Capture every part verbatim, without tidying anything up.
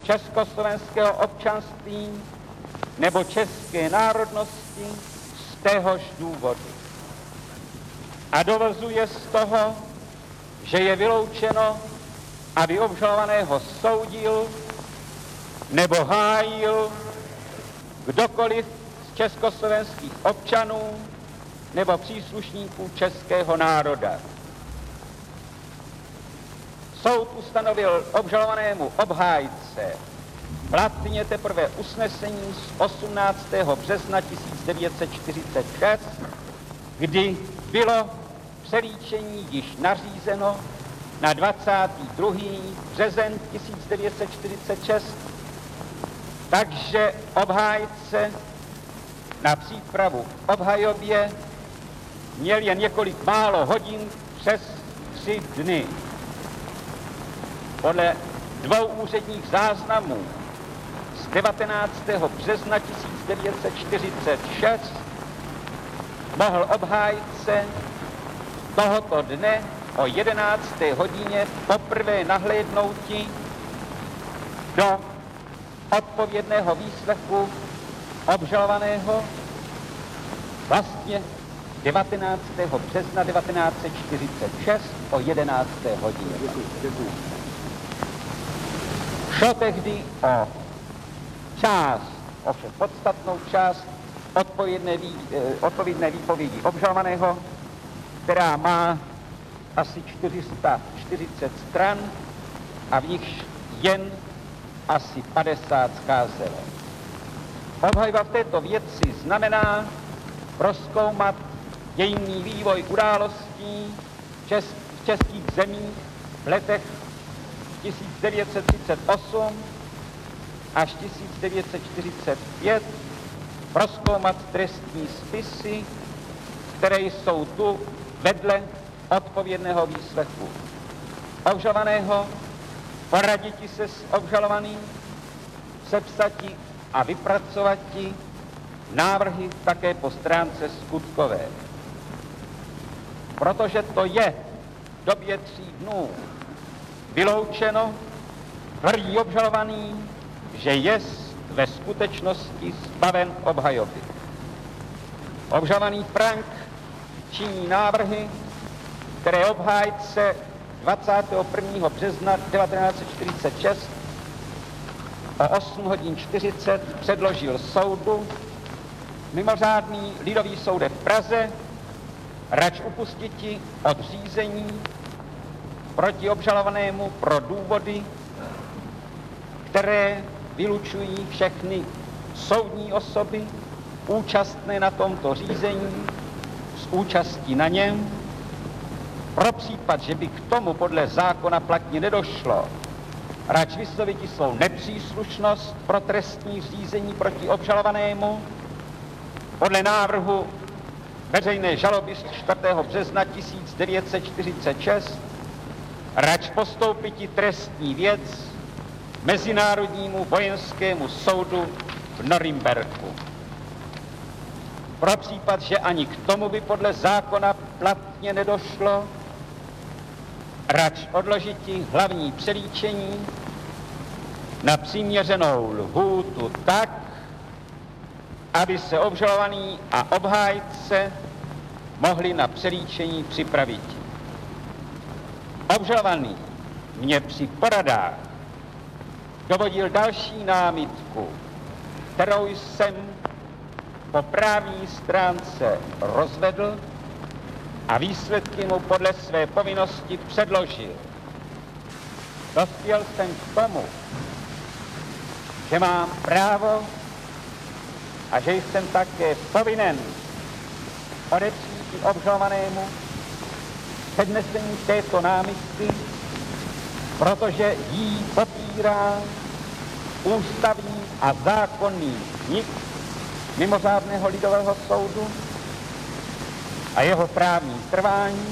československého občanství nebo české národnosti z téhož důvodu. A dovozuje z toho, že je vyloučeno, aby obžalovaného soudil nebo hájil kdokoliv z československých občanů nebo příslušníků českého národa. Soud ustanovil obžalovanému obhájce platně teprve usnesení z osmnáctého března tisíc devět set čtyřicet šest, kdy bylo přelíčení již nařízeno na dvacátý druhý březen tisíc devět set čtyřicet šest, takže obhájce na přípravu k obhajobě měl jen několik málo hodin přes tři dny. Podle dvou úředních záznamů z devatenáctého března tisíc devět set čtyřicet šest mohl obhájce tohoto dne o jedenácté hodině poprvé nahlédnouti do odpovědného výslechu obžalovaného vlastně devatenáctého března devatenáct set čtyřicet šest o jedenácté hodině. Šlo tehdy o část, ovšem podstatnou část odpovědné, vý, odpovědné výpovědi obžalovaného, která má asi čtyři sta čtyřicet stran a v nich jen asi padesát scházelo. Obhajoba v této věci znamená prozkoumat dějinný vývoj událostí v, čes, v českých zemích v letech tisíc devět set třicet osm až tisíc devět set čtyřicet pět, prozkoumat trestní spisy, které jsou tu vedle odpovědného výslechu obžalovaného, poraditi se s obžalovaným, sepsati a vypracovati návrhy také po stránce skutkové. Protože to je v době tří dnů vyloučeno, tvrdí obžalovaný, že jest ve skutečnosti zbaven obhajoby. Obžalovaný Frank činí návrhy, které obhájce dvacátého prvního března devatenáct set čtyřicet šest o osm hodin čtyřicet předložil soudu. Mimořádný lidový soud v Praze rač upustiti od řízení proti obžalovanému pro důvody, které vylučují všechny soudní osoby účastné na tomto řízení s účastí na něm. Pro případ, že by k tomu podle zákona platně nedošlo, rač vysloviti svou nepříslušnost pro trestní řízení proti obžalovanému podle návrhu veřejné žaloby z čtvrtého března tisíc devět set čtyřicet šest, rač postoupiti trestní věc Mezinárodnímu vojenskému soudu v Norimberku. Pro případ, že ani k tomu by podle zákona platně nedošlo, rač odložiti hlavní přelíčení na přiměřenou lhůtu tak, aby se obžalovaný a obhájce mohli na přelíčení připravit. Obžalovaný mě při poradách dovodil další námitku, kterou jsem po právní stránce rozvedl a výsledky mu podle své povinnosti předložil. Dospěl jsem k tomu, že mám právo a že jsem také povinen odepřít obžalovanému přednesení této námitky, protože jí popírá ústavní a zákonný vznik mimořádného lidového soudu a jeho právní trvání,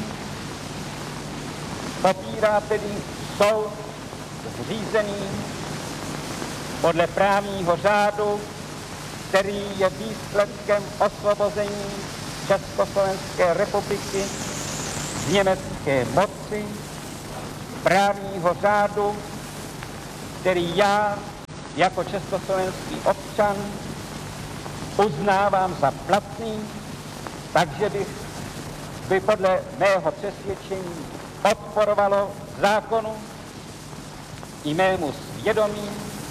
popírá tedy soud zřízený podle právního řádu, který je výsledkem osvobození Československé republiky z německé moci, právního řádu, který já jako československý občan uznávám za platný, takže bych by podle mého přesvědčení odporovalo zákonu i mému svědomí,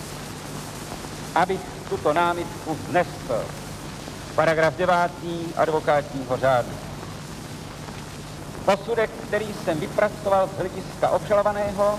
abych tuto námitku vznesl. Paragraf devátý advokátního řádu. Posudek, který jsem vypracoval z hlediska obžalovaného,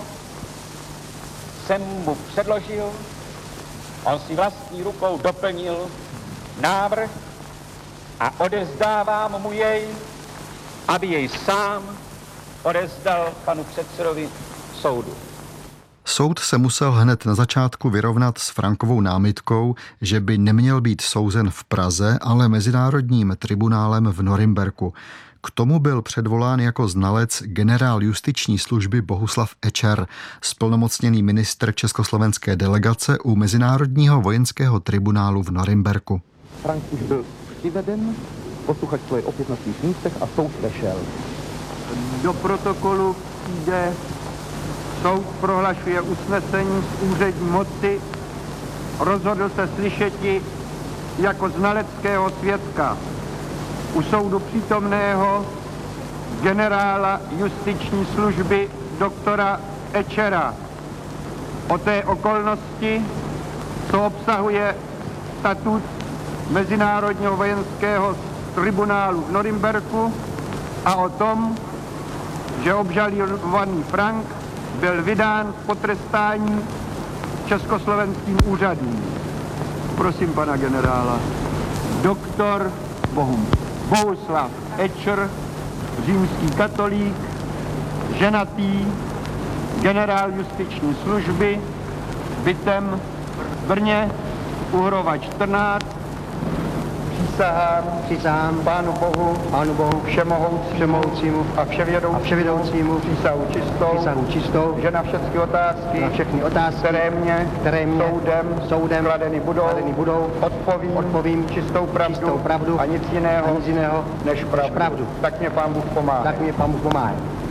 jsem mu předložil, on si vlastní rukou doplnil návrh a odevzdávám mu jej, aby jej sám odevzdal panu předsedovi soudu. Soud se musel hned na začátku vyrovnat s Frankovou námitkou, že by neměl být souzen v Praze, ale mezinárodním tribunálem v Norimberku. K tomu byl předvolán jako znalec generál justiční služby Bohuslav Ečer, splnomocněný ministr československé delegace u Mezinárodního vojenského tribunálu v Norimberku. Frank už byl přiveden, posluchačstvo je opět na svých místech a soud vešel. Do protokolu jde: soud prohlašuje usnesení z úřední moci, rozhodl se slyšeti jako znaleckého svědka u soudu přítomného generála justiční služby doktora Ečera o té okolnosti, co obsahuje statut Mezinárodního vojenského tribunálu v Norimberku a o tom, že obžalovaný Frank byl vydán k potrestání československým úřadům. Prosím pana generála. Doktor Bohum. Bohuslav Ečer, římský katolík, ženatý, generál justiční služby, bytem v Brně, Uhrova čtrnáct, přísahám, Přísahám Pánu Bohu, Pánu Bohu všemohoucímu, všemohoucímu a vševědoucímu, a vševědoucímu přísahu čistou, přísahu čistou, že na všechny otázky, na všechny otázky, které mě, které mě soudem, soudem kladeny budou, kladeny budou, odpovím, odpovím čistou pravdu, čistou pravdu a nic jiného, a nic jiného než pravdu. než pravdu. Tak mě Pán Bůh pomáhá. Tak mě Pán Bůh pomáhá.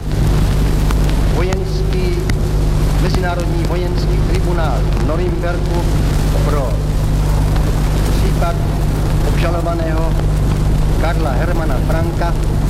Vojenský, Mezinárodní vojenský tribunál v Norimberku pro případ obžalovaného Karla Hermana Franka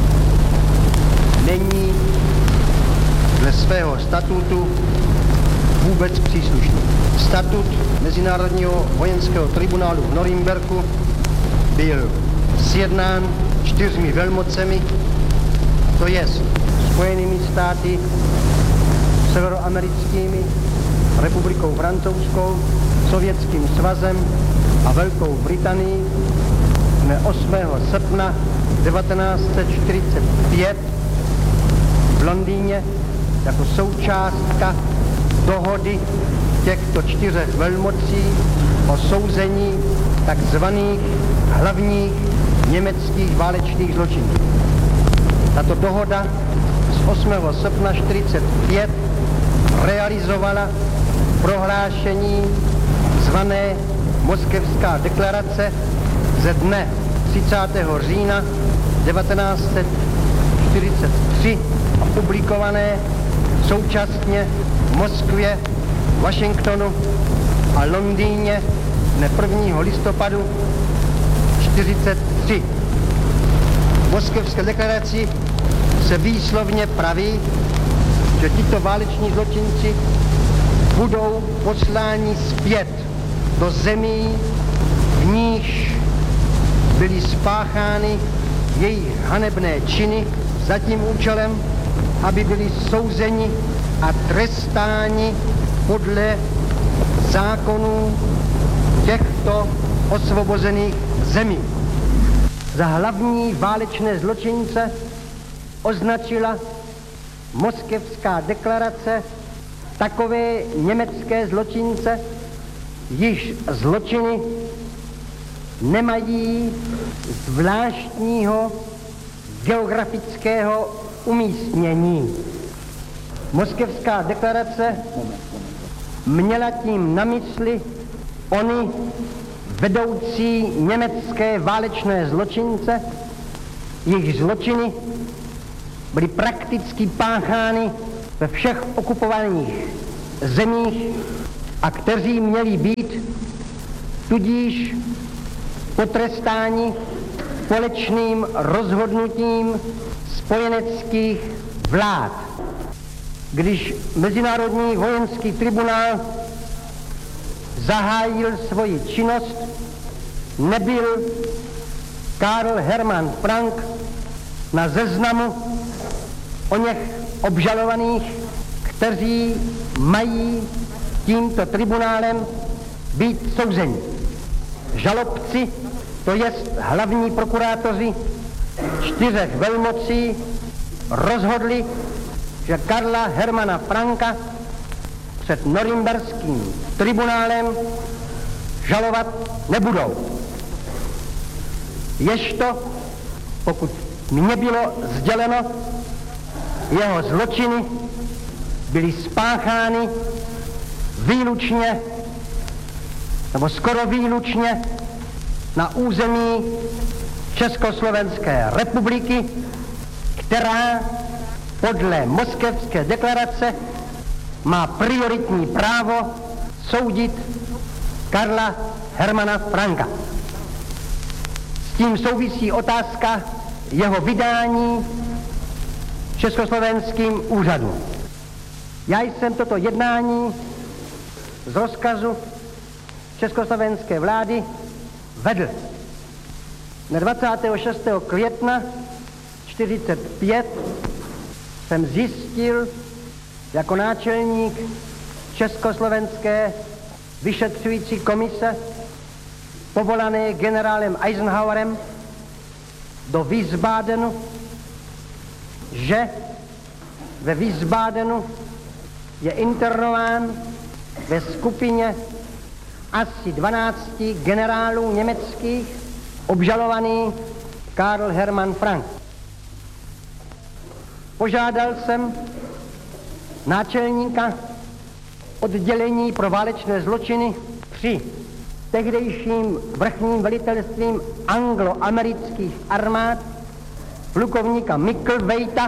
není dle svého statutu vůbec příslušný. Statut Mezinárodního vojenského tribunálu v Norimberku byl sjednán čtyřmi velmocemi, to je Spojenými státy, severoamerickými, republikou francouzskou, Sovětským svazem a Velkou Británií dne osmého srpna devatenáct set čtyřicet pět v Londýně jako součástka dohody těchto čtyřech velmocí o souzení takzvaných hlavních německých válečných zločinů. Tato dohoda z osmého srpna čtyřicet pět realizovala prohlášení zvané Moskevská deklarace ze dne třicátého října devatenáct set čtyřicet tři a publikované současně v Moskvě, Washingtonu a Londýně dne prvního listopadu čtyřicet tři. V Moskevské deklaraci se výslovně praví, že tito váleční zločinci budou posláni zpět do zemí, v níž byly spáchány jejich hanebné činy za tím účelem, aby byli souzeni a trestáni podle zákonů těchto osvobozených zemí. Za hlavní válečné zločince označila Moskevská deklarace takové německé zločince, již zločiny nemají zvláštního geografického umístění. Moskevská deklarace měla tím na mysli ony vedoucí německé válečné zločince, jejich zločiny byly prakticky páchány ve všech okupovaných zemích a kteří měli být tudíž potrestáni společným rozhodnutím spojeneckých vlád. Když Mezinárodní vojenský tribunál zahájil svoji činnost, nebyl Karl Hermann Frank na seznamu o něch obžalovaných, kteří mají tímto tribunálem být souzeni. Žalobci, to jest hlavní prokurátoři čtyřech velmocí, rozhodli, že Karla Hermana Franka před norimberským tribunálem žalovat nebudou. Ježto, pokud mně bylo sděleno, jeho zločiny byly spáchány výlučně, nebo skoro výlučně na území Československé republiky, která podle Moskevské deklarace má prioritní právo soudit Karla Hermana Franka. S tím souvisí otázka jeho vydání československým úřadům. Já jsem toto jednání z rozkazu československé vlády vedl. Na dvacátého šestého května čtyřicet pět jsem zjistil jako náčelník Československé vyšetřující komise povolané generálem Eisenhowerem do Wiesbadenu, že ve Wiesbadenu je internován ve skupině asi dvanácti generálů německých obžalovaný Karl Hermann Frank. Požádal jsem náčelníka oddělení pro válečné zločiny při tehdejším vrchním velitelstvím anglo-amerických armád plukovníka Micklethwaita,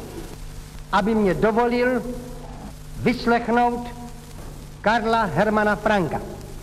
aby mě dovolil vyslechnout Karla Hermana Franka.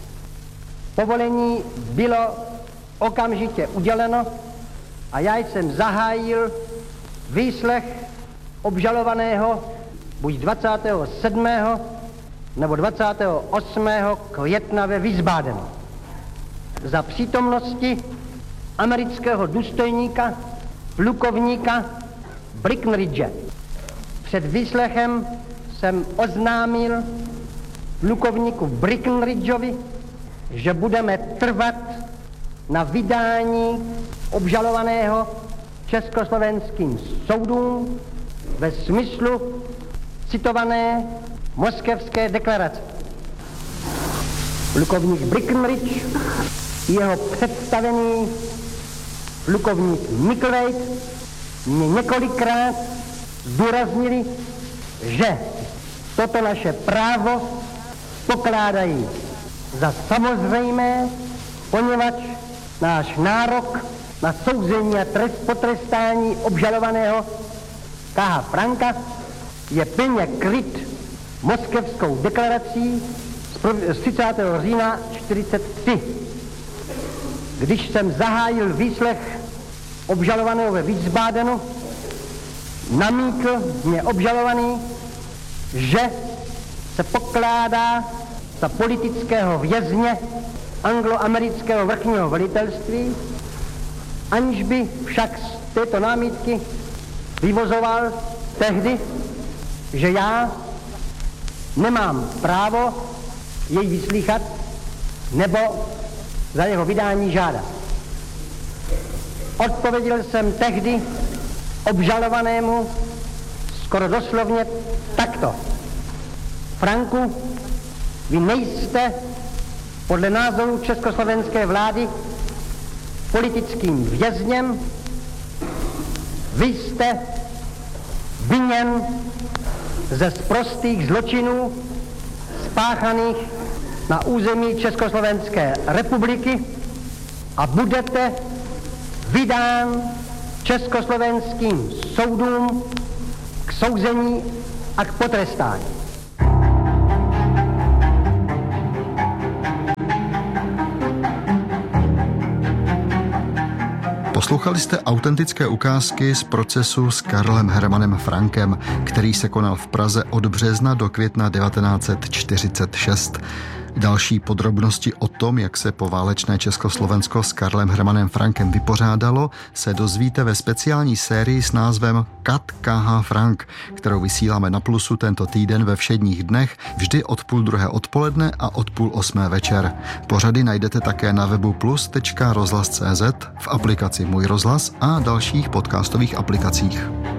Povolení bylo okamžitě uděleno a já jsem zahájil výslech obžalovaného buď dvacátého sedmého nebo dvacátého osmého května ve Wiesbadenu za přítomnosti amerického důstojníka plukovníka Breckinridge. Před výslechem jsem oznámil plukovníku Breckinridgeovi, že budeme trvat na vydání obžalovaného československým soudům ve smyslu citované Moskevské deklarace. Plukovník Breckinridge, jeho představený plukovník Micklethwaite mě několikrát zdůraznili, že toto naše právo pokládají za samozřejmé, poněvadž náš nárok na souzení a trest, potrestání obžalovaného K H. Franka je plně kryt Moskevskou deklarací z třicátého října čtyřicet tři. Když jsem zahájil výslech obžalovaného ve Wiesbadenu, namítl mě obžalovaný, že se pokládá za politického vězně angloamerického vrchního velitelství, aniž by však z této námitky vyvozoval tehdy, že já nemám právo jej vyslýchat nebo za jeho vydání žádat. Odpověděl jsem tehdy obžalovanému skoro doslovně takto. Franku, vy nejste podle názoru československé vlády politickým vězněm, vy jste viněn ze sprostých zločinů spáchaných na území Československé republiky a budete vydán československým soudům k souzení a k potrestání. Poslouchali jste autentické ukázky z procesu s Karlem Hermanem Frankem, který se konal v Praze od března do května devatenáct set čtyřicet šest. Další podrobnosti o tom, jak se poválečné Československo s Karlem Hermanem Frankem vypořádalo, se dozvíte ve speciální sérii s názvem Kat K H Frank, kterou vysíláme na Plusu tento týden ve všedních dnech, vždy od půl druhé odpoledne a od půl osmé večer. Pořady najdete také na webu plus tečka rozhlas tečka cé zet, v aplikaci Můj rozhlas a dalších podcastových aplikacích.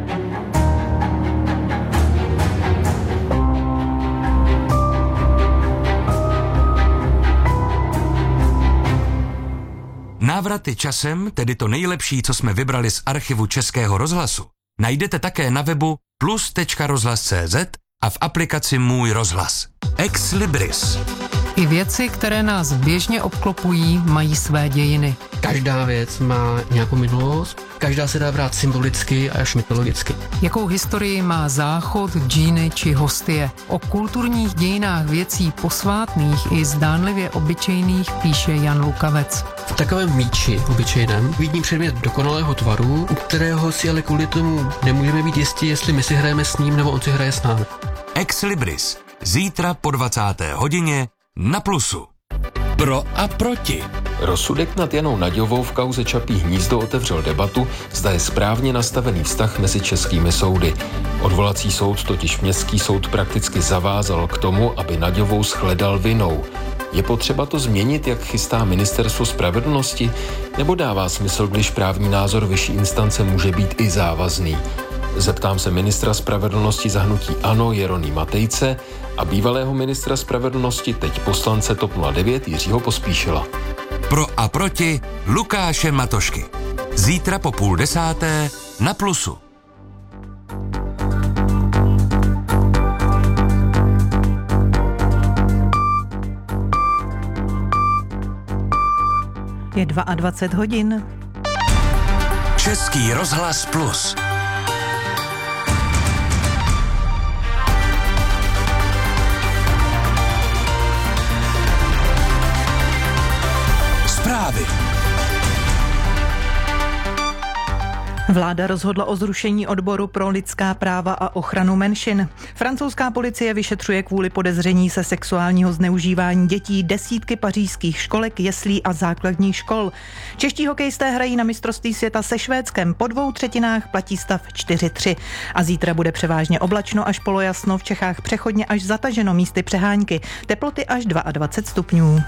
Návraty časem, tedy to nejlepší, co jsme vybrali z archivu Českého rozhlasu, najdete také na webu plus tečka rozhlas tečka cé zet a v aplikaci Můj rozhlas. Ex Libris. I věci, které nás běžně obklopují, mají své dějiny. Každá věc má nějakou minulost, každá se dá brát symbolicky až mytologicky. Jakou historii má záchod, džíny či hostie? O kulturních dějinách věcí posvátných i zdánlivě obyčejných píše Jan Lukavec. V takovém míči obyčejném vidím předmět dokonalého tvaru, u kterého si ale kvůli tomu nemůžeme být jistí, jestli my si hrajeme s ním nebo on si hraje s námi. Ex Libris. Zítra po dvacáté hodině na Plusu. Pro a proti. Rozsudek nad Janou Naďovou v kauze Čapí hnízdo otevřel debatu, zda je správně nastavený vztah mezi českými soudy. Odvolací soud totiž městský soud prakticky zavázal k tomu, aby Naďovou shledal vinnou. Je potřeba to změnit, jak chystá Ministerstvo spravedlnosti, nebo dává smysl, když právní názor vyšší instance může být i závazný? Zeptám se ministra spravedlnosti za hnutí ANO Jeronýma Tejce a bývalého ministra spravedlnosti, teď poslance TOP nula devět Jiřího Pospíšila. Pro a proti Lukáše Matošky. Zítra po půl desáté na Plusu. Je dvacet dva hodin. Český rozhlas Plus. Zprávy. Vláda rozhodla o zrušení odboru pro lidská práva a ochranu menšin. Francouzská policie vyšetřuje kvůli podezření se sexuálního zneužívání dětí desítky pařížských školek, jeslí a základních škol. Čeští hokejisté hrají na mistrovství světa se Švédskem. Po dvou třetinách platí stav čtyři tři. A zítra bude převážně oblačno až polojasno, v Čechách přechodně až zataženo, místy přehánky. Teploty až dvacet dva stupňů.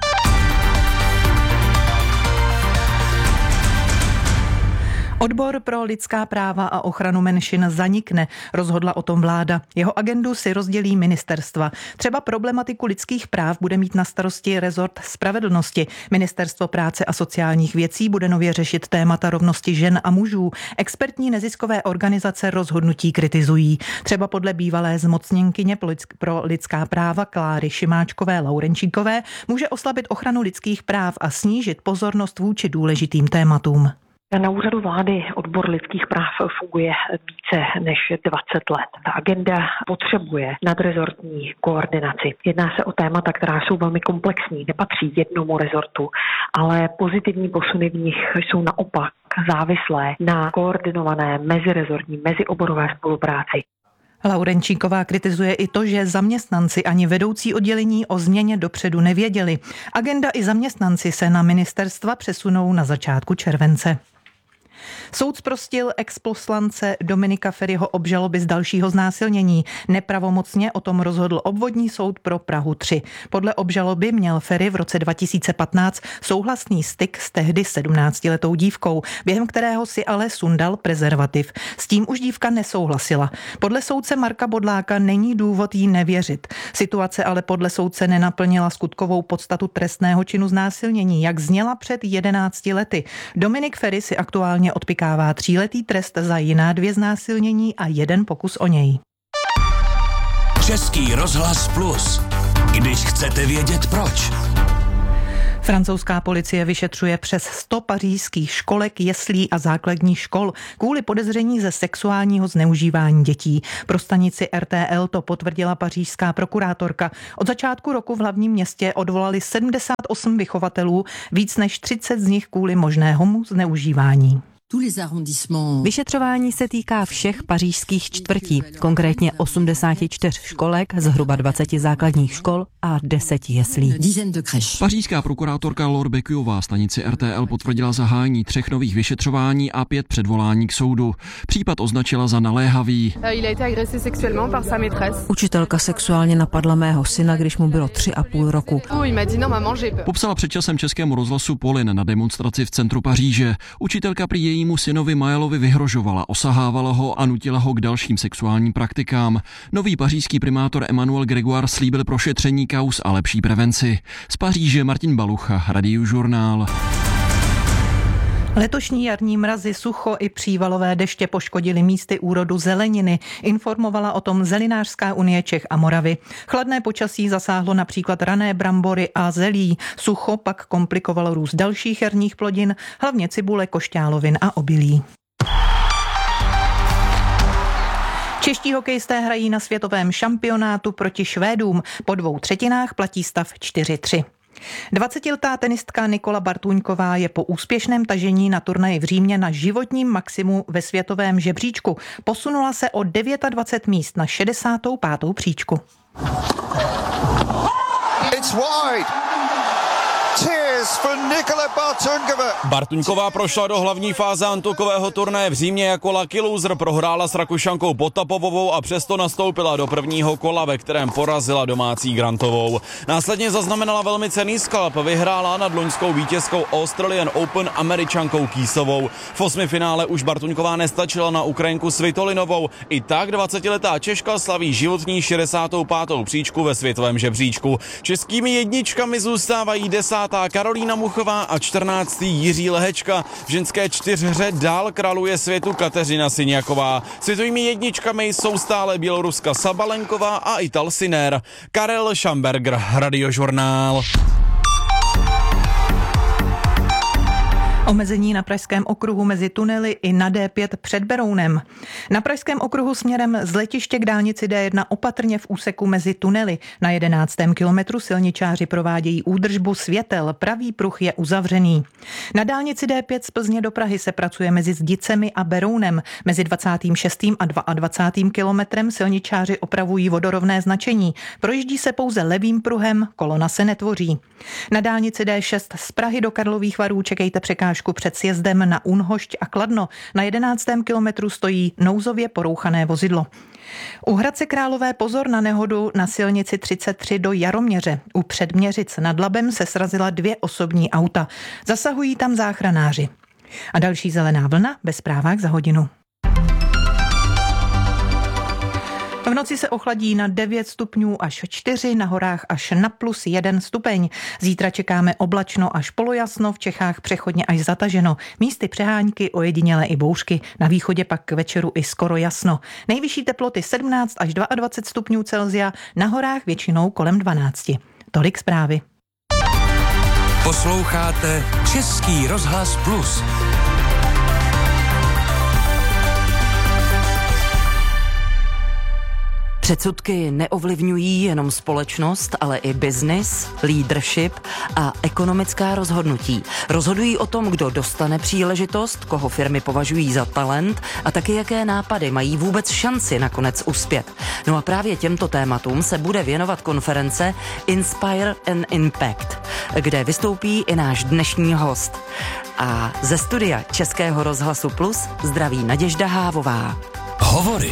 Odbor pro lidská práva a ochranu menšin zanikne, rozhodla o tom vláda. Jeho agendu si rozdělí ministerstva. Třeba problematiku lidských práv bude mít na starosti rezort spravedlnosti. Ministerstvo práce a sociálních věcí bude nově řešit témata rovnosti žen a mužů. Expertní neziskové organizace rozhodnutí kritizují. Třeba podle bývalé zmocněnkyně pro lidská práva Kláry Šimáčkové Laurenčíkové může oslabit ochranu lidských práv a snížit pozornost vůči důležitým tématům. Na úřadu vlády odbor lidských práv funguje více než dvacet let. Ta agenda potřebuje nadrezortní koordinaci. Jedná se o témata, která jsou velmi komplexní, nepatří jednomu rezortu, ale pozitivní posuny v nich jsou naopak závislé na koordinované mezirezortní, mezioborové spolupráci. Laurenčíková kritizuje i to, že zaměstnanci ani vedoucí oddělení o změně dopředu nevěděli. Agenda i zaměstnanci se na ministerstva přesunou na začátku července. Soud zprostil exposlance Dominika Feriho obžaloby z dalšího znásilnění. Nepravomocně o tom rozhodl obvodní soud pro Prahu tři. Podle obžaloby měl Feri v roce dva tisíce patnáct souhlasný styk s tehdy sedmnáctiletou dívkou, během kterého si ale sundal prezervativ. S tím už dívka nesouhlasila. Podle soudce Marka Bodláka není důvod jí nevěřit. Situace ale podle soudce nenaplnila skutkovou podstatu trestného činu znásilnění, jak zněla před jedenácti lety. Dominik Feri si aktuálně odpykává tříletý trest za jiná dvě znásilnění a jeden pokus o něj. Český rozhlas Plus. Když chcete vědět proč. Francouzská policie vyšetřuje přes sto pařížských školek, jeslí a základních škol kvůli podezření ze sexuálního zneužívání dětí. Pro stanici R T L to potvrdila pařížská prokurátorka. Od začátku roku v hlavním městě odvolali sedmdesát osm vychovatelů, víc než třicet z nich kvůli možnému zneužívání. Vyšetřování se týká všech pařížských čtvrtí, konkrétně osmdesáti čtyř školek, zhruba dvaceti základních škol a deseti jeslí. Pařížská prokurátorka Laure Becquiová stanici R T L potvrdila zahájení třech nových vyšetřování a pět předvolání k soudu. Případ označila za naléhavý. Učitelka sexuálně napadla mého syna, když mu bylo tři a půl roku. Popsala před časem Českému rozhlasu Polin na demonstraci v centru Paříže. Učitelka prý jejímu synovi Majelovi vyhrožovala, osahávala ho a nutila ho k dalším sexuálním praktikám. Nový pařížský primátor Emmanuel Grégoire slíbil prošetření kauz a lepší prevenci. Z Paříže Martin Balucha, Radiožurnál. Letošní jarní mrazy, sucho i přívalové deště poškodily místy úrodu zeleniny, informovala o tom Zelinářská unie Čech a Moravy. Chladné počasí zasáhlo například rané brambory a zelí. Sucho pak komplikovalo růst dalších jarních plodin, hlavně cibule, košťálovin a obilí. Čeští hokejisté hrají na světovém šampionátu proti Švédům. Po dvou třetinách platí stav čtyři tři. dvacetiletá tenistka Nikola Bartůňková je po úspěšném tažení na turnaji v Římě na životním maximu ve světovém žebříčku. Posunula se o dvacet devět míst na šedesátou pátou příčku. It's wide. Tears for Nikola Bartůňková. Bartůňková prošla do hlavní fáze antukového turnaje v Římě jako lucky loser, prohrála s Rakušankou Potapovovou a přesto nastoupila do prvního kola, ve kterém porazila domácí Grantovou. Následně zaznamenala velmi cenný skalp, vyhrála nad loňskou vítězkou Australian Open Američankou Kýsovou. V osmifinále už Bartůňková nestačila na Ukrajinku Svitolinovou. I tak dvacetiletá Češka slaví životní šedesátou pátou příčku ve světovém žebříčku. Českými jedničkami zůstávají desátá Karolína Muchová a čtrnáctý Jiří Lehečka. V ženské čtyřhře dál králuje světu Kateřina Syňaková. Světovými jedničkami jsou stále Běloruska Sabalenková a Ital Sinner. Karel Schamberger, Radiožurnál. Omezení na Pražském okruhu mezi tunely i na D pět před Berounem. Na Pražském okruhu směrem z letiště k dálnici D jedna opatrně v úseku mezi tunely. Na jedenáctém kilometru silničáři provádějí údržbu světel, pravý pruh je uzavřený. Na dálnici D pět z Plzně do Prahy se pracuje mezi Zdicemi a Berounem. Mezi dvacátým šestým a dvacátým druhým kilometrem silničáři opravují vodorovné značení. Projíždí se pouze levým pruhem, kolona se netvoří. Na dálnici D šest z Prahy do Karlových Varů čekejte překážku před sjezdem na Únhošť a Kladno. Na jedenáctém kilometru stojí nouzově porouchané vozidlo. U Hradce Králové pozor na nehodu na silnici třicet tři do Jaroměře. U Předměřic nad Labem se srazila dvě osobní auta. Zasahují tam záchranáři. A další zelená vlna ve zprávách za hodinu. V noci se ochladí na devět stupňů až čtyři, na horách až na plus jeden stupeň. Zítra čekáme oblačno až polojasno, v Čechách přechodně až zataženo. Místy přehánky, ojedinělé i bouřky, na východě pak k večeru i skoro jasno. Nejvyšší teploty sedmnáct až dvacet dva stupňů Celsia, na horách většinou kolem dvanáct. Tolik zprávy. Posloucháte Český rozhlas Plus. Předsudky neovlivňují jenom společnost, ale i business, leadership a ekonomická rozhodnutí. Rozhodují o tom, kdo dostane příležitost, koho firmy považují za talent a taky jaké nápady mají vůbec šanci nakonec uspět. No a právě těmto tématům se bude věnovat konference Inspire and Impact, kde vystoupí i náš dnešní host. A ze studia Českého rozhlasu Plus zdraví Naděžda Hávová. Hovory.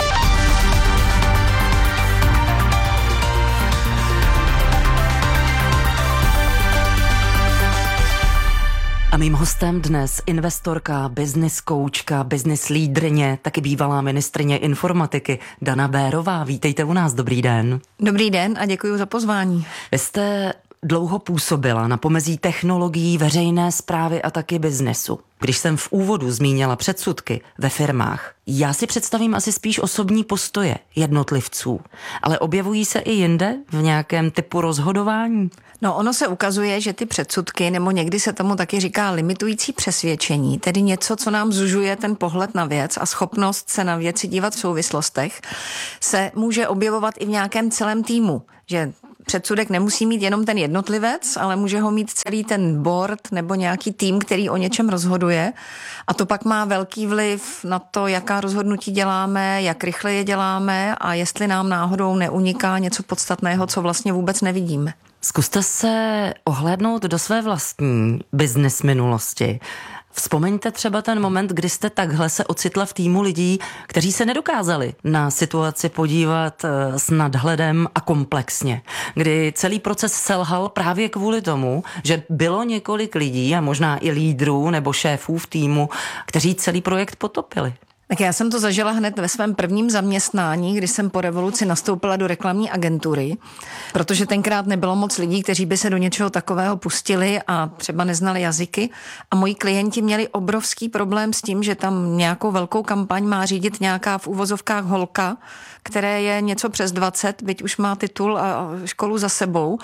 A mým hostem dnes investorka, business koučka, business lídryně, taky bývalá ministryně informatiky Dana Bérová. Vítejte u nás, dobrý den. Dobrý den a děkuji za pozvání. Vy jste dlouho působila na pomezí technologií, veřejné správy a taky biznesu. Když jsem v úvodu zmínila předsudky ve firmách, já si představím asi spíš osobní postoje jednotlivců, ale objevují se i jinde v nějakém typu rozhodování? No, ono se ukazuje, že ty předsudky, nebo někdy se tomu taky říká limitující přesvědčení, tedy něco, co nám zužuje ten pohled na věc a schopnost se na věci dívat v souvislostech, se může objevovat i v nějakém celém týmu, že předsudek nemusí mít jenom ten jednotlivec, ale může ho mít celý ten board nebo nějaký tým, který o něčem rozhoduje. A to pak má velký vliv na to, jaká rozhodnutí děláme, jak rychle je děláme a jestli nám náhodou neuniká něco podstatného, co vlastně vůbec nevidíme. Zkuste se ohlédnout do své vlastní business minulosti. Vzpomeňte třeba ten moment, kdy jste takhle se ocitla v týmu lidí, kteří se nedokázali na situaci podívat s nadhledem a komplexně. Kdy celý proces selhal právě kvůli tomu, že bylo několik lidí a možná i lídrů nebo šéfů v týmu, kteří celý projekt potopili. Tak já jsem to zažila hned ve svém prvním zaměstnání, kdy jsem po revoluci nastoupila do reklamní agentury, protože tenkrát nebylo moc lidí, kteří by se do něčeho takového pustili a třeba neznali jazyky. A moji klienti měli obrovský problém s tím, že tam nějakou velkou kampaň má řídit nějaká v uvozovkách holka, které je něco přes dvacet, byť už má titul a školu za sebou.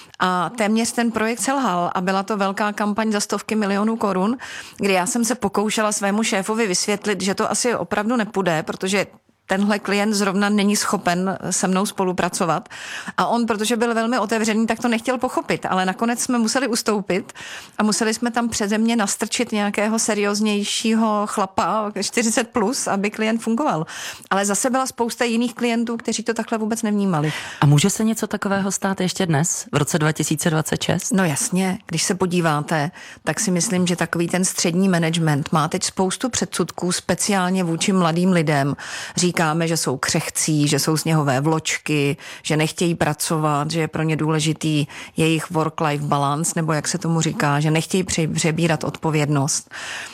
A téměř ten projekt selhal a byla to velká kampaň za stovky milionů korun, kdy já jsem se pokoušela svému šéfovi vysvětlit, že to asi opravdu nepůjde, protože tenhle klient zrovna není schopen se mnou spolupracovat. A on, protože byl velmi otevřený, tak to nechtěl pochopit, ale nakonec jsme museli ustoupit a museli jsme tam přeze mě nastrčit nějakého serióznějšího chlapa, čtyřicet plus, aby klient fungoval. Ale zase byla spousta jiných klientů, kteří to takhle vůbec nevnímali. A může se něco takového stát ještě dnes, v roce dva tisíce dvacet šest? No jasně, když se podíváte, tak si myslím, že takový ten střední management má teď spoustu předsudků, speciálně vůči mladým lidem. Říkáme, že jsou křehcí, že jsou sněhové vločky, že nechtějí pracovat, že je pro ně důležitý jejich work-life balance, nebo jak se tomu říká, že nechtějí přebírat odpovědnost.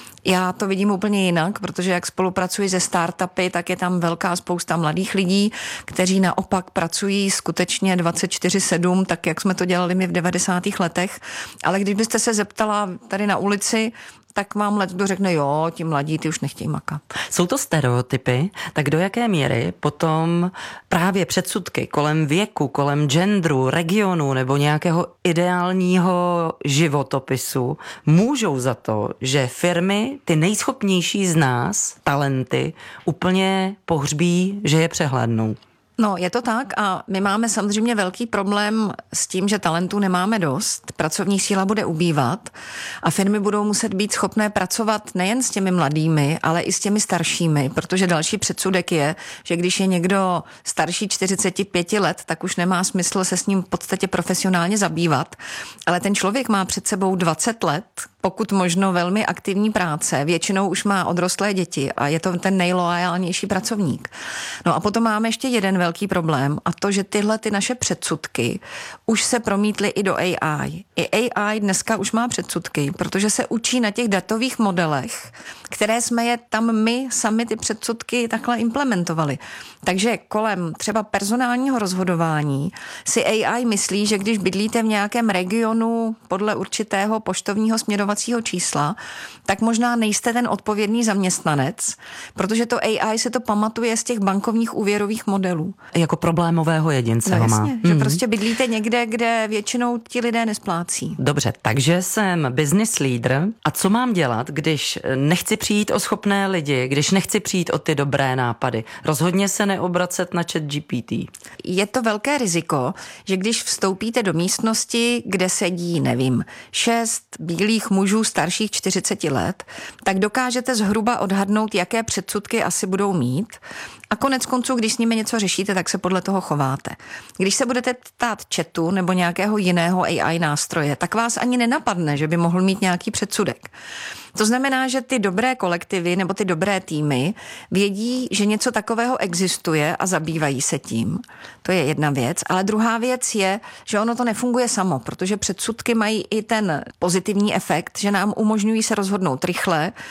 Já to vidím úplně jinak, protože jak spolupracuji se startupy, tak je tam velká spousta mladých lidí, kteří naopak pracují skutečně dvacet čtyři sedm, tak jak jsme to dělali my v devadesátých letech. Ale když byste se zeptala tady na ulici, tak vám leckdo řekne, jo, ti mladí, ty už nechtějí makat. Jsou to stereotypy, tak do jaké míry potom právě předsudky kolem věku, kolem genderu, regionu nebo nějakého ideálního životopisu můžou za to, že firmy, ty nejschopnější z nás, talenty, úplně pohřbí, že je přehlédnou? No, je to tak a my máme samozřejmě velký problém s tím, že talentů nemáme dost, pracovní síla bude ubývat a firmy budou muset být schopné pracovat nejen s těmi mladými, ale i s těmi staršími, protože další předsudek je, že když je někdo starší čtyřicet pět let, tak už nemá smysl se s ním v podstatě profesionálně zabývat, ale ten člověk má před sebou dvacet let, pokud možno velmi aktivní práce, většinou už má odrostlé děti a je to ten nejloajálnější pracovník. No a potom máme ještě jeden velký problém a to, že tyhle ty naše předsudky už se promítly i do A I. I A I dneska už má předsudky, protože se učí na těch datových modelech, které jsme je tam my sami ty předsudky takhle implementovali. Takže kolem třeba personálního rozhodování si A I myslí, že když bydlíte v nějakém regionu podle určitého poštovního směrovacího čísla, tak možná nejste ten odpovědný zaměstnanec, protože to A I se to pamatuje z těch bankovních úvěrových modelů. Jako problémového jedince no, ho má. Jasně, že mm. prostě bydlíte někde, kde většinou ti lidé nesplácí. Dobře, takže jsem business leader a co mám dělat, když nechci přijít o schopné lidi, když nechci přijít o ty dobré nápady? Rozhodně se neobracet na chat G P T. Je to velké riziko, že když vstoupíte do místnosti, kde sedí, nevím, šest bílých mužů starších čtyřicet let, tak dokážete zhruba odhadnout, jaké předsudky asi budou mít. A konec konců, když s nimi něco řešíte, tak se podle toho chováte. Když se budete ptát chatu nebo nějakého jiného A I nástroje, tak vás ani nenapadne, že by mohl mít nějaký předsudek. To znamená, že ty dobré kolektivy nebo ty dobré týmy vědí, že něco takového existuje a zabývají se tím. To je jedna věc. Ale druhá věc je, že ono to nefunguje samo, protože předsudky mají i ten pozitivní efekt, že nám umožňují se rozhodnout rychle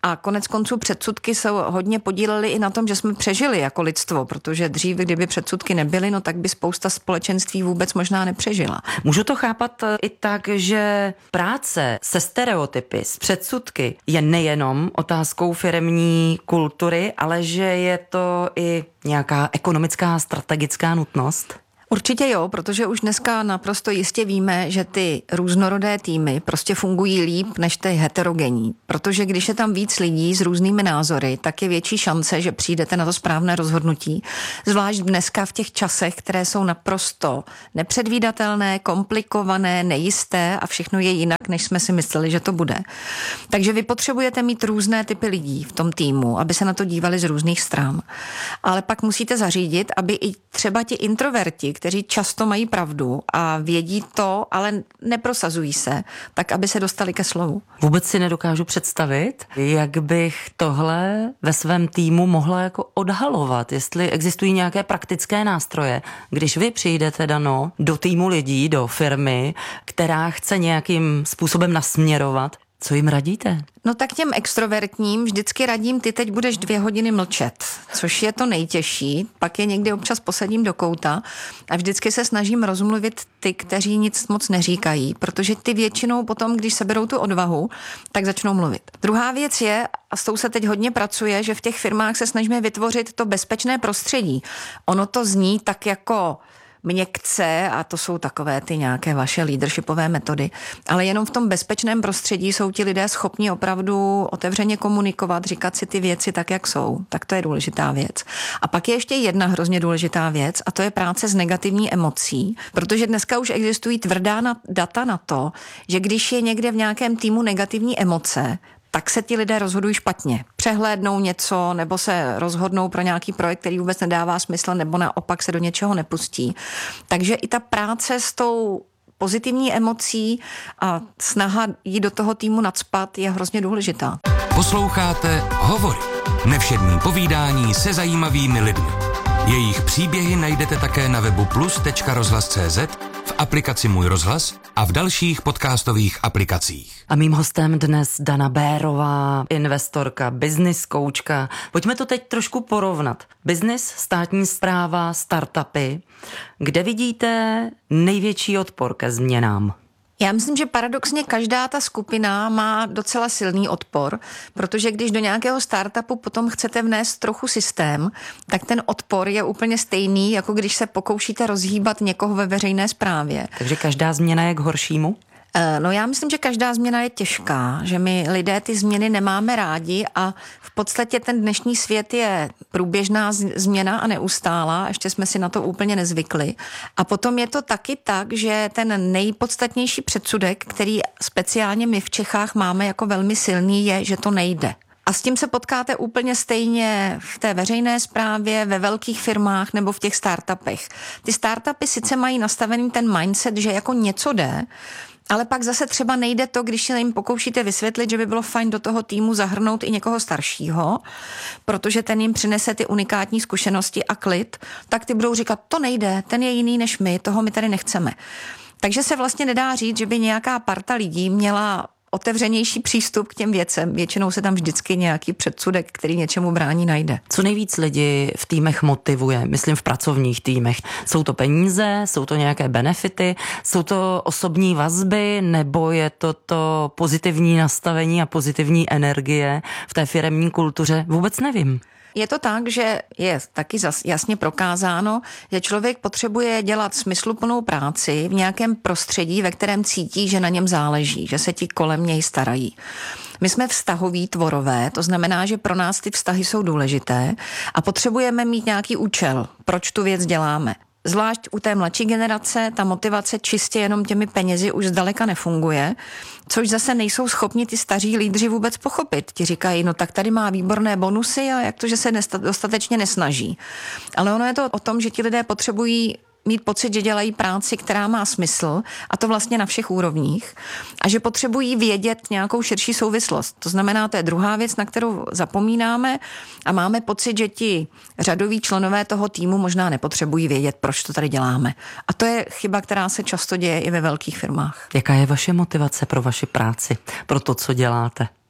A konec konců předsudky se hodně podílely i na tom, že jsme přežili jako lidstvo, protože dřív, kdyby předsudky nebyly, no tak by spousta společenství vůbec možná nepřežila. Můžu to chápat i tak, že práce se stereotypy, s předsudky je nejenom otázkou firemní kultury, ale že je to i nějaká ekonomická strategická nutnost? Určitě jo, protože už dneska naprosto jistě víme, že ty různorodé týmy prostě fungují líp než ty heterogenní. Protože když je tam víc lidí s různými názory, tak je větší šance, že přijdete na to správné rozhodnutí. Zvlášť dneska v těch časech, které jsou naprosto nepředvídatelné, komplikované, nejisté a všechno je jinak, než jsme si mysleli, že to bude. Takže vy potřebujete mít různé typy lidí v tom týmu, aby se na to dívali z různých stran. Ale pak musíte zařídit, aby i třeba ti introverti, kteří často mají pravdu a vědí to, ale neprosazují se, tak aby se dostali ke slovu. Vůbec si nedokážu představit, jak bych tohle ve svém týmu mohla jako odhalovat, jestli existují nějaké praktické nástroje. Když vy přijdete, Dano, do týmu lidí, do firmy, která chce nějakým způsobem nasměrovat, co jim radíte? No tak těm extrovertním vždycky radím, ty teď budeš dvě hodiny mlčet, což je to nejtěžší, pak je někdy občas posadím do kouta a vždycky se snažím rozmluvit ty, kteří nic moc neříkají, protože ty většinou potom, když seberou tu odvahu, tak začnou mluvit. Druhá věc je, a s tou se teď hodně pracuje, že v těch firmách se snažíme vytvořit to bezpečné prostředí. Ono to zní tak jako měkce a to jsou takové ty nějaké vaše leadershipové metody, ale jenom v tom bezpečném prostředí jsou ti lidé schopni opravdu otevřeně komunikovat, říkat si ty věci tak, jak jsou. Tak to je důležitá věc. A pak je ještě jedna hrozně důležitá věc a to je práce s negativní emocí, protože dneska už existují tvrdá data na to, že když je někde v nějakém týmu negativní emoce, tak se ti lidé rozhodují špatně. Přehlédnou něco, nebo se rozhodnou pro nějaký projekt, který vůbec nedává smysl, nebo naopak se do něčeho nepustí. Takže i ta práce s tou pozitivní emocí a snaha jít do toho týmu nacpat je hrozně důležitá. Posloucháte Hovory. Nevšední povídání se zajímavými lidmi. Jejich příběhy najdete také na webu plus tečka rozhlas tečka cé zet, v aplikaci Můj rozhlas a v dalších podcastových aplikacích. A mým hostem dnes Dana Bérová, investorka, business koučka. Pojďme to teď trošku porovnat. Business, státní správa, startupy. Kde vidíte největší odpor ke změnám? Já myslím, že paradoxně každá ta skupina má docela silný odpor, protože když do nějakého startupu potom chcete vnést trochu systém, tak ten odpor je úplně stejný, jako když se pokoušíte rozhýbat někoho ve veřejné správě. Takže každá změna je k horšímu? No já myslím, že každá změna je těžká, že my lidé ty změny nemáme rádi a v podstatě ten dnešní svět je průběžná změna a neustálá, ještě jsme si na to úplně nezvykli. A potom je to taky tak, že ten nejpodstatnější předsudek, který speciálně my v Čechách máme jako velmi silný, je, že to nejde. A s tím se potkáte úplně stejně v té veřejné správě, ve velkých firmách nebo v těch startupech. Ty startupy sice mají nastavený ten mindset, že jako něco jde, ale pak zase třeba nejde to, když se jim pokoušíte vysvětlit, že by bylo fajn do toho týmu zahrnout i někoho staršího, protože ten jim přinese ty unikátní zkušenosti a klid, tak ty budou říkat, to nejde, ten je jiný než my, toho my tady nechceme. Takže se vlastně nedá říct, že by nějaká parta lidí měla otevřenější přístup k těm věcem. Většinou se tam vždycky nějaký předsudek, který něčemu brání, najde. Co nejvíc lidi v týmech motivuje, myslím v pracovních týmech? Jsou to peníze, jsou to nějaké benefity, jsou to osobní vazby, nebo je to to pozitivní nastavení a pozitivní energie v té firemní kultuře? Vůbec nevím. Je to tak, že je taky jasně prokázáno, že člověk potřebuje dělat smysluplnou práci v nějakém prostředí, ve kterém cítí, že na něm záleží, že se ti kolem něj starají. My jsme vztahoví tvorové, to znamená, že pro nás ty vztahy jsou důležité a potřebujeme mít nějaký účel, proč tu věc děláme. Zvlášť u té mladší generace ta motivace čistě jenom těmi penězi už zdaleka nefunguje, což zase nejsou schopni ty staří lídři vůbec pochopit. Ti říkají, no tak tady má výborné bonusy a jak to, že se dostatečně nesnaží. Ale ono je to o tom, že ti lidé potřebují mít pocit, že dělají práci, která má smysl, a to vlastně na všech úrovních, a že potřebují vědět nějakou širší souvislost. To znamená, to je druhá věc, na kterou zapomínáme a máme pocit, že ti řadoví členové toho týmu možná nepotřebují vědět, proč to tady děláme. A to je chyba, která se často děje i ve velkých firmách. Jaká je vaše motivace pro vaši práci, pro to, co děláte?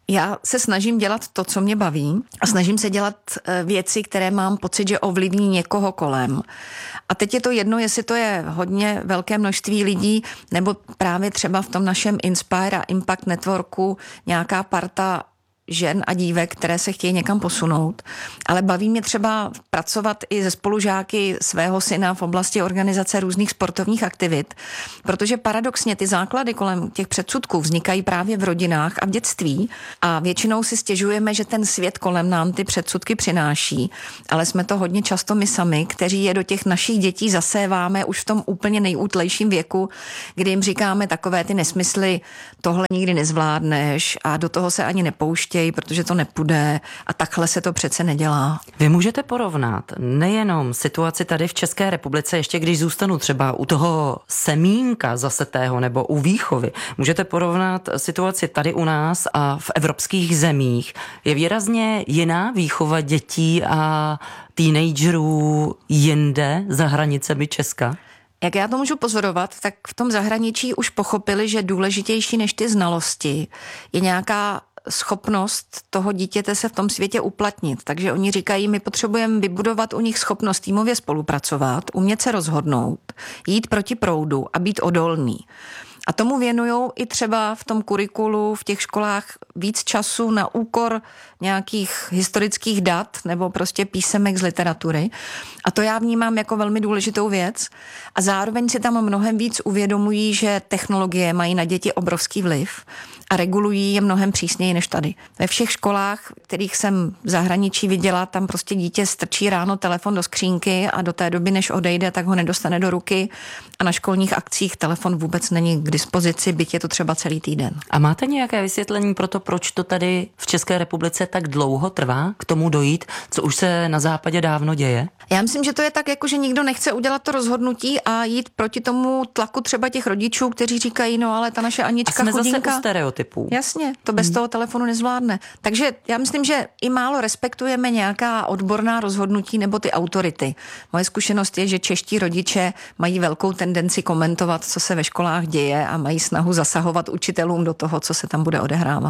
Já se snažím dělat to, co mě baví a snažím se dělat věci, které mám pocit, že ovlivní někoho kolem. A teď je to jedno, jestli to je hodně velké množství lidí, nebo právě třeba v tom našem Inspire a Impact Networku nějaká parta žen a dívek, které se chtějí někam posunout. Ale baví mě třeba pracovat i se spolužáky svého syna v oblasti organizace různých sportovních aktivit, protože paradoxně ty základy kolem těch předsudků vznikají právě v rodinách a v dětství a většinou si stěžujeme, že ten svět kolem nám ty předsudky přináší, ale jsme to hodně často my sami, kteří je do těch našich dětí zaséváme už v tom úplně nejútlejším věku, kdy jim říkáme takové ty nesmysly, tohle nikdy nezvládneš a do toho se ani nepouští, protože to nepůjde a takhle se to přece nedělá. Vy můžete porovnat nejenom situaci tady v České republice, ještě když zůstanu třeba u toho semínka zasetého nebo u výchovy, můžete porovnat situaci tady u nás a v evropských zemích. Je výrazně jiná výchova dětí a teenagerů jinde za hranicemi Česka? Jak já to můžu pozorovat, tak v tom zahraničí už pochopili, že důležitější než ty znalosti je nějaká schopnost toho dítěte se v tom světě uplatnit. Takže oni říkají, my potřebujeme vybudovat u nich schopnost týmově spolupracovat, umět se rozhodnout, jít proti proudu a být odolný. A tomu věnujou i třeba v tom kurikulu, v těch školách víc času na úkor nějakých historických dat nebo prostě písemek z literatury. A to já vnímám jako velmi důležitou věc. A zároveň si tam mnohem víc uvědomují, že technologie mají na děti obrovský vliv a regulují je mnohem přísněji než tady. Ve všech školách, kterých jsem v zahraničí viděla, tam prostě dítě strčí ráno telefon do skřínky a do té doby, než odejde, tak ho nedostane do ruky a na školních akcích telefon vůbec není k dispozici, byť je to třeba celý týden. A máte nějaké vysvětlení pro to, proč to tady v České republice tak dlouho trvá k tomu dojít, co už se na západě dávno děje? Já myslím, že to je tak, jako že nikdo nechce udělat to rozhodnutí a jít proti tomu tlaku třeba těch rodičů, kteří říkají, no ale ta naše Anička a jsme chudinka. Zase u stereotypů. Jasně, to bez hmm. toho telefonu nezvládne. Takže já myslím, že i málo respektujeme nějaká odborná rozhodnutí nebo ty autority. Moje zkušenost je, že čeští rodiče mají velkou tendenci komentovat, co se ve školách děje a mají snahu zasahovat učitelům do toho, co se tam bude odehrávat.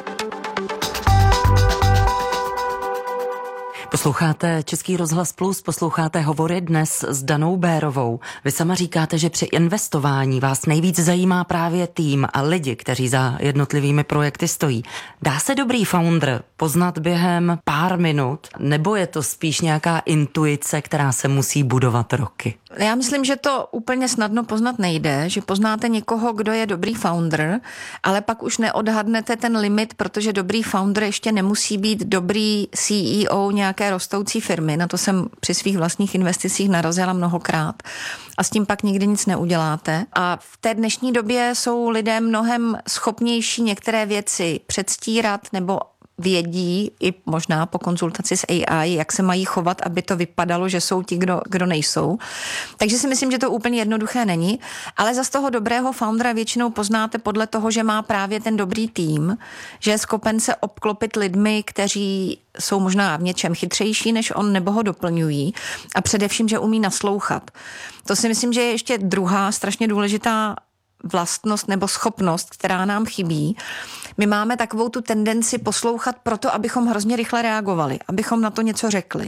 Posloucháte Český rozhlas Plus, posloucháte Hovory dnes s Danou Bérovou. Vy sama říkáte, že při investování vás nejvíc zajímá právě tým a lidi, kteří za jednotlivými projekty stojí. Dá se dobrý founder poznat během pár minut, nebo je to spíš nějaká intuice, která se musí budovat roky? Já myslím, že to úplně snadno poznat nejde, že poznáte někoho, kdo je dobrý founder, ale pak už neodhadnete ten limit, protože dobrý founder ještě nemusí být dobrý C E O nějaké rostoucí firmy. Na to jsem při svých vlastních investicích narazila mnohokrát a s tím pak nikdy nic neuděláte. A v té dnešní době jsou lidé mnohem schopnější některé věci předstírat nebo vědí i možná po konzultaci s A I, jak se mají chovat, aby to vypadalo, že jsou ti, kdo, kdo nejsou. Takže si myslím, že to úplně jednoduché není, ale za z toho dobrého foundera většinou poznáte podle toho, že má právě ten dobrý tým, že je schopen se obklopit lidmi, kteří jsou možná v něčem chytřejší než on nebo ho doplňují a především, že umí naslouchat. To si myslím, že je ještě druhá strašně důležitá vlastnost nebo schopnost, která nám chybí. My máme takovou tu tendenci poslouchat proto, abychom hrozně rychle reagovali, abychom na to něco řekli.